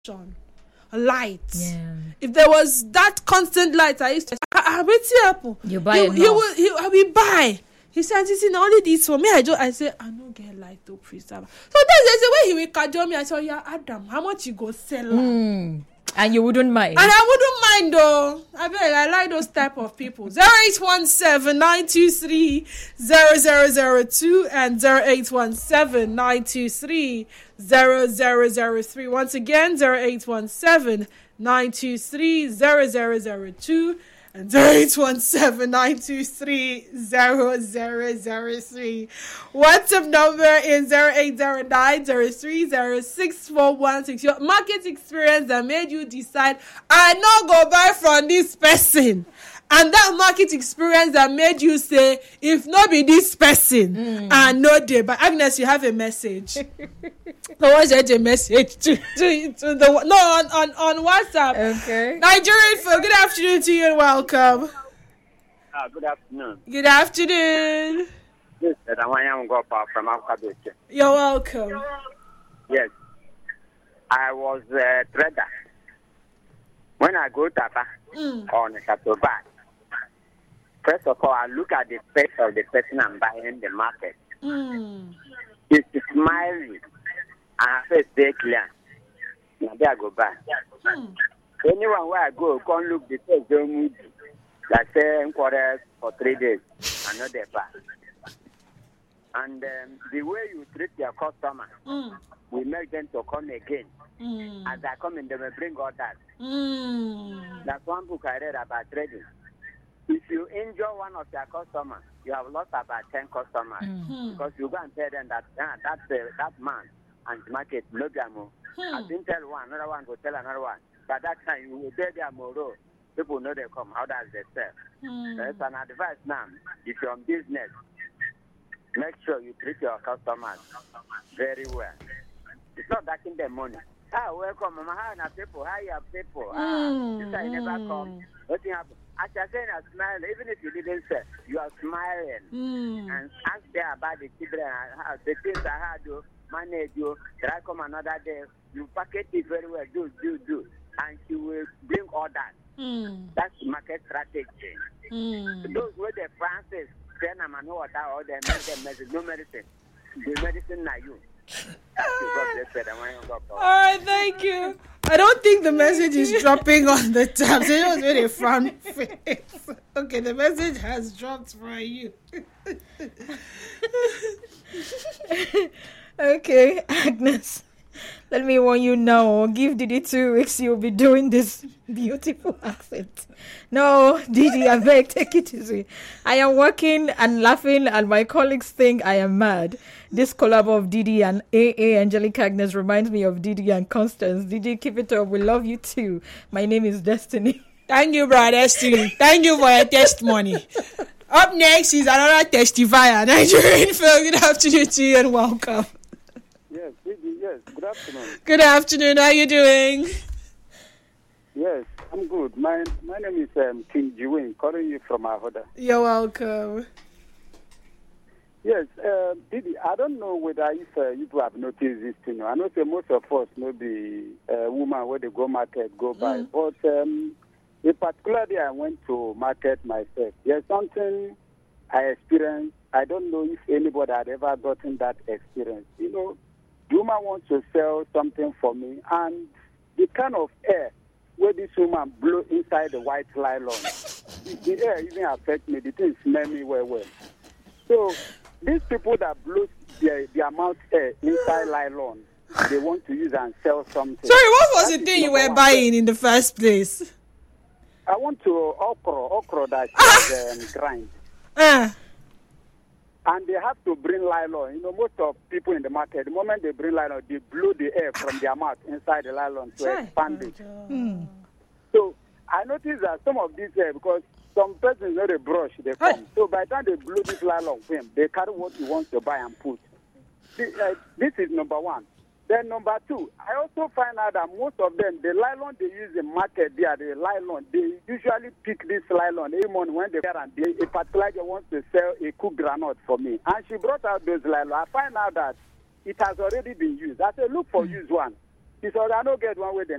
A light. Yeah. If there was that constant light, I used to Apple. You buy he enough. I will buy. He said, "You see, now only this for me." I say, I don't get light to preserve. So there's a way he will cajole me. I say, "Yeah, Adam, how much you go sell?" And you wouldn't mind. And I wouldn't mind though. I like those type of people. 0817-923-0002 and 0817-923-0003. Once again, 0817-923-0002 and 0817-923-0003. WhatsApp number is 0809-0306-416. Your market experience that made you decide, I not go buy from this person. And that market experience that made you say, if not be this person, and no day. But Agnes, you have a message. So what's a message to the on WhatsApp? Okay. Nigerian folk, good afternoon to you and welcome. Good afternoon. Good afternoon. Yes, I am going from Alcabete. You're welcome. Yes. I was a trader. When I go to on a capital bag, first of all, I look at the face of the person I'm buying in the market. It's smiling. And face very clear. Now there I go back. Anyone where I go, can't look the face don't move. Like say quarters for 3 days. I know they're back. And the way you treat your customer will make them to come again. As I come in, they will bring others. That's one book I read about trading. If you injure one of your customers, you have lost about 10 customers. Because you go and tell them that that man and market no gamo. I didn't tell one, another one will tell another one. But that time you will tell them more. People know they come. How does they sell? There's an advice now. If you're on business, make sure you treat your customers very well. It's not backing their money. Welcome, Mama. How are people? How are your people? This I never come. Nothing happen. As you're saying, I smile. Even if you didn't say, you are smiling. And ask them about the children, the things I had to manage you. Then I come another day. You package it very well. Do. And she will bring orders. That's market strategy. Those were the Francis, then I'm an order or they make them medicine. No medicine. The medicine now you. All right, thank you. I don't think the message is dropping on the tab. So it was really frown face. Okay, the message has dropped for you. Okay, Agnes. Let me warn you now. Give Didi 2 weeks. You'll be doing this beautiful accent. No, Didi, I beg, take it easy. I am working and laughing, and my colleagues think I am mad. This collab of Didi and AA Angelic Agnes reminds me of Didi and Constance. Didi, keep it up. We love you too. My name is Destiny. Thank you, brother Destiny. Thank you for your testimony. Up next is another testifier. Nigerian Phil, good afternoon to you and welcome. Yes, good afternoon. Good afternoon. How are you doing? Yes, I'm good. My name is King Jiwin, calling you from Ahoda. You're welcome. Yes, Didi, I don't know whether if you have noticed this thing. I know say most of us know the woman where they go market, go buy. But in particular day I went to market myself. There's something I experienced. I don't know if anybody had ever gotten that experience. You know, the woman wants to sell something for me, and the kind of air where this woman blew inside the white nylon, the air even affects me. The thing smell me well. So these people that blow their mouth air inside nylon, they want to use and sell something. Sorry, what was the thing you were buying in the first place? I want to okra that grind. And they have to bring nylon. You know, most of people in the market, the moment they bring nylon, they blow the air from their mouth inside the nylon to expand it. So I noticed that some of these air, because some persons know they brush, they come. So by the time they blow this nylon film, they carry what you want to buy and put. This is number one. Then number two, I also find out that most of them, the nylon they use in market, the nylon, they usually pick this nylon every morning when they're there, and a particular girl wants to sell a cooked granite for me. And she brought out those nylon. I find out that it has already been used. I said, look for used one. He said, I don't get one with them.